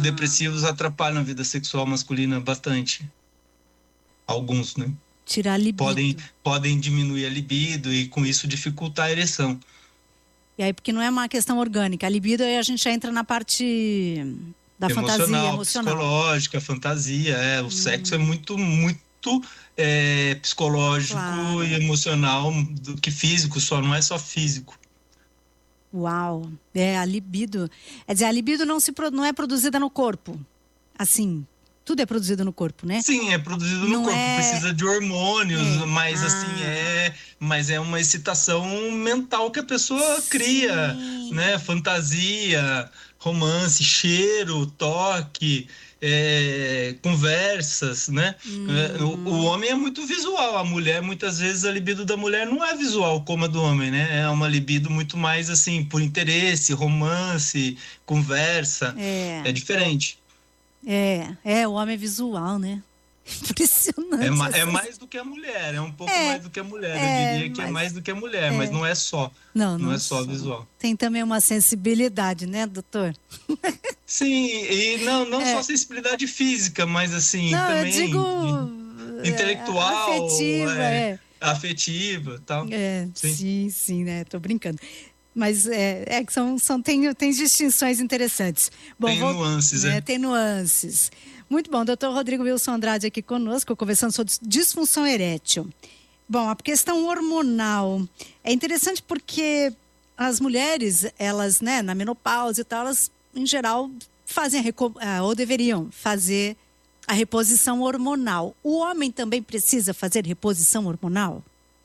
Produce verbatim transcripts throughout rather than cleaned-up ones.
antidepressivos atrapalham a vida sexual masculina bastante. Alguns, né? Tirar a libido. Podem, podem diminuir a libido e com isso dificultar a ereção. E aí, porque não é uma questão orgânica. A libido, aí a gente já entra na parte da emocional, fantasia emocional. Psicológica, fantasia. É, o hum. sexo é muito, muito é, psicológico claro. E emocional do que físico, só não é só físico. Uau! É, a libido. Quer dizer, a libido não, se, não é produzida no corpo. Assim, tudo é produzido no corpo, né? Sim, é produzido não no corpo. É... Precisa de hormônios, é. mas ah. assim, é... Mas é uma excitação mental que a pessoa Sim. cria, né? Fantasia, romance, cheiro, toque... É, conversas, né? Uhum. O, o homem é muito visual, a mulher, muitas vezes, a libido da mulher não é visual como a do homem, né? É uma libido muito mais, assim, por interesse, romance, conversa. É, é diferente. É, é, o homem é visual, né? Impressionante. É, ma é mais do que a mulher, é um pouco é, mais do que a mulher. É, eu diria que mas, é mais do que a mulher, é. mas não é só. Não, não, não é só, só visual. Tem também uma sensibilidade, né, doutor? Sim, e não, não é. só sensibilidade física, mas assim, não, também eu digo intelectual, afetiva, é, é. afetiva, tal. É, sim, sim, sim, né? Tô brincando. Mas é, é que são, são tem, tem distinções interessantes. Bom, tem vou, nuances, né, é. Tem nuances. Muito bom, doutor Rodrigo Wilson Andrade aqui conosco, conversando sobre disfunção erétil. Bom, a questão hormonal é interessante porque as mulheres, elas, né, na menopausa e tal, elas, em geral, fazem, a, ou deveriam fazer a reposição hormonal. O homem também precisa fazer reposição hormonal?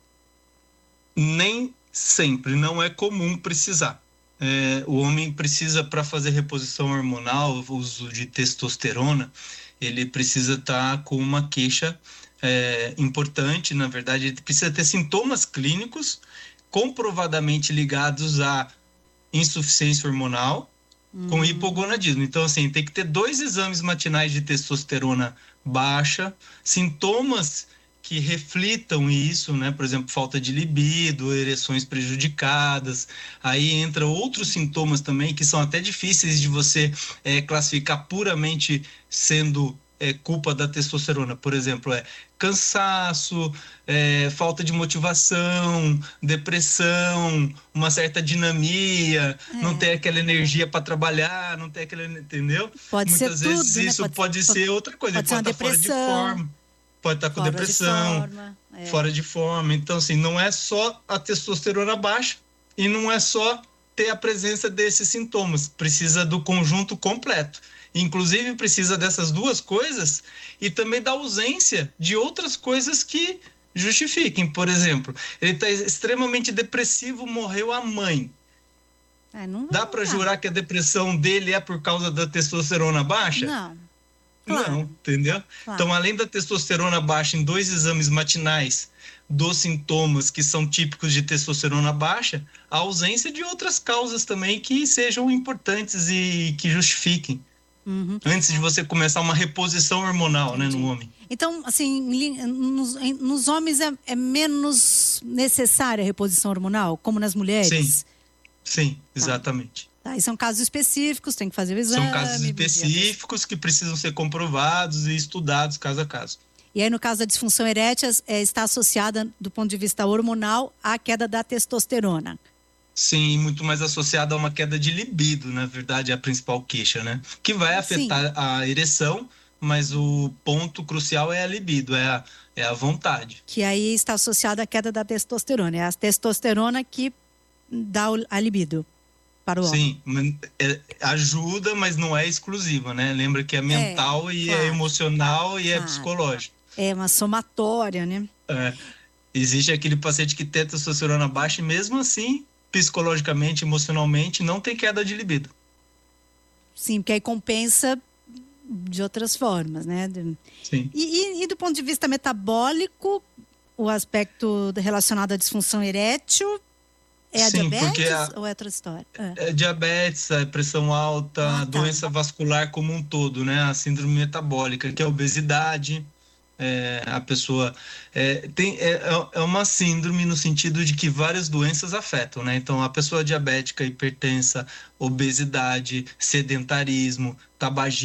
Nem sempre, não é comum precisar. É, o homem precisa, para fazer reposição hormonal, o uso de testosterona, ele precisa estar com uma queixa é, importante, na verdade, ele precisa ter sintomas clínicos comprovadamente ligados à insuficiência hormonal hum. com hipogonadismo. Então, assim, tem que ter dois exames matinais de testosterona baixa, sintomas que reflitam isso, né? Por exemplo, falta de libido, ereções prejudicadas. Aí entra outros sintomas também que são até difíceis de você é, classificar puramente sendo é, culpa da testosterona. Por exemplo, é cansaço, é, falta de motivação, depressão, uma certa dinamia, é. não ter aquela energia para trabalhar, não ter aquela, entendeu? Pode Muitas ser vezes tudo, isso né? pode, pode ser outra coisa, pode, pode ser uma estar depressão. fora de forma. Pode estar com fora depressão, de forma, é. fora de forma. Então, assim, não é só a testosterona baixa e não é só ter a presença desses sintomas. Precisa do conjunto completo. Inclusive, precisa dessas duas coisas e também da ausência de outras coisas que justifiquem. Por exemplo, ele está extremamente depressivo, morreu a mãe. É, não Dá para jurar que a depressão dele é por causa da testosterona baixa? Não. Claro. Não, entendeu? Claro. Então, além da testosterona baixa em dois exames matinais dos sintomas que são típicos de testosterona baixa, a ausência de outras causas também que sejam importantes e que justifiquem. Uhum. Antes de você começar uma reposição hormonal, Entendi. né, no homem. Então, assim, nos, nos homens é, é menos necessária a reposição hormonal, como nas mulheres? Sim, sim, exatamente. Tá. Tá, e são casos específicos, tem que fazer o exame. São casos específicos que precisam ser comprovados e estudados caso a caso. E aí, no caso da disfunção erétil, é, está associada, do ponto de vista hormonal, à queda da testosterona. Sim, muito mais associada a uma queda de libido, na verdade, é a principal queixa, né? Que vai afetar Sim. a ereção, mas o ponto crucial é a libido, é a, é a vontade. Que aí está associada à queda da testosterona. É a testosterona que dá a libido. Para o Sim, é, ajuda, mas não é exclusiva, né? Lembra que é mental é, e claro, é emocional claro, e é psicológico. É uma somatória, né? É, existe aquele paciente que tem testosterona baixa e mesmo assim, psicologicamente, emocionalmente, não tem queda de libido. Sim, porque aí compensa de outras formas, né? Sim. E, e, e do ponto de vista metabólico, o aspecto relacionado à disfunção erétil... É a Sim, diabetes a, ou é outra história? É, é diabetes, a pressão alta, ah, tá. doença vascular como um todo, né? A síndrome metabólica, que é a obesidade. É, a pessoa é, tem, é, é uma síndrome no sentido de que várias doenças afetam, né? Então, a pessoa diabética, hipertensa, obesidade, sedentarismo, tabagismo,